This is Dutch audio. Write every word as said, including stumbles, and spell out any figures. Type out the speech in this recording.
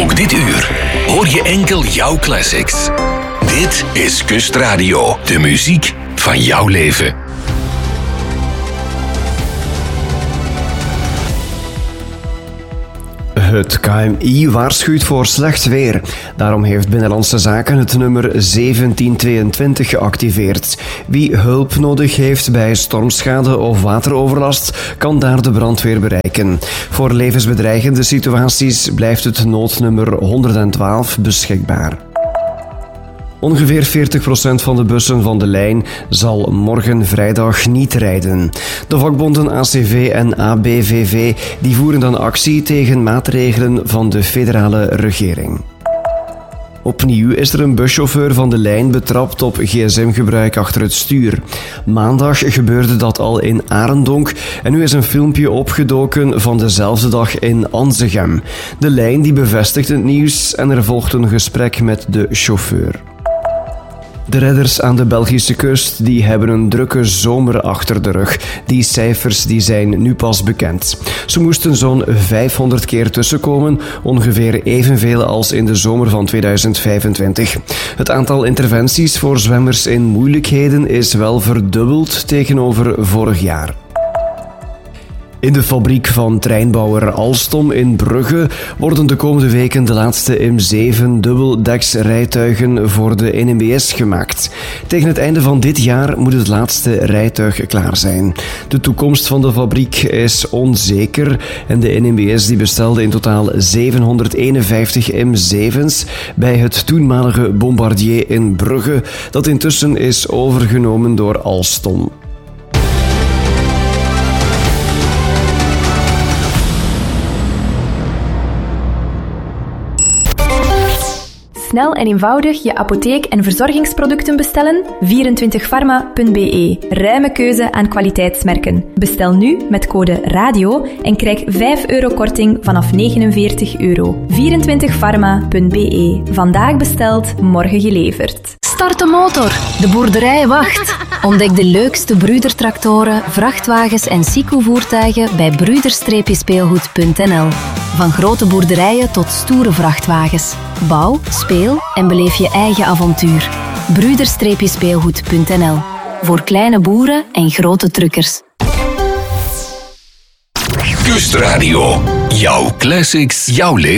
Ook dit uur hoor je enkel jouw classics. Dit is Kustradio, de muziek van jouw leven. Het K M I waarschuwt voor slecht weer. Daarom heeft Binnenlandse Zaken het nummer zeventien tweeëntwintig geactiveerd. Wie hulp nodig heeft bij stormschade of wateroverlast, kan daar de brandweer bereiken. Voor levensbedreigende situaties blijft het noodnummer honderdtwaalf beschikbaar. Ongeveer veertig procent van de bussen van de lijn zal morgen vrijdag niet rijden. De vakbonden A C V en A B V V die voeren dan actie tegen maatregelen van de federale regering. Opnieuw is er een buschauffeur van de lijn betrapt op gsm-gebruik achter het stuur. Maandag gebeurde dat al in Arendonk en nu is een filmpje opgedoken van dezelfde dag in Anzegem. De lijn die bevestigt het nieuws en er volgt een gesprek met de chauffeur. De redders aan de Belgische kust die hebben een drukke zomer achter de rug. Die cijfers die zijn nu pas bekend. Ze moesten zo'n vijfhonderd keer tussenkomen, ongeveer evenveel als in de zomer van tweeduizend vijfentwintig. Het aantal interventies voor zwemmers in moeilijkheden is wel verdubbeld tegenover vorig jaar. In de fabriek van treinbouwer Alstom in Brugge worden de komende weken de laatste M zeven dubbeldeks-rijtuigen voor de N M B S gemaakt. Tegen het einde van dit jaar moet het laatste rijtuig klaar zijn. De toekomst van de fabriek is onzeker en de N M B S die bestelde in totaal zevenhonderdeenenvijftig M zevens bij het toenmalige Bombardier in Brugge, dat intussen is overgenomen door Alstom. Snel en eenvoudig je apotheek- en verzorgingsproducten bestellen? vierentwintig pharma punt b e. Ruime keuze aan kwaliteitsmerken. Bestel nu met code RADIO en krijg vijf euro korting vanaf negenenveertig euro. vierentwintig pharma punt b e. Vandaag besteld, morgen geleverd. Start de motor. De boerderij wacht. Ontdek de leukste Brüder-tractoren, vrachtwagens en Sico-voertuigen bij brüder speelgoed punt n l. Van grote boerderijen tot stoere vrachtwagens. Bouw, speel en beleef je eigen avontuur. brüder speelgoed punt n l. Voor kleine boeren en grote truckers. Kustradio, jouw classics, jouw leven.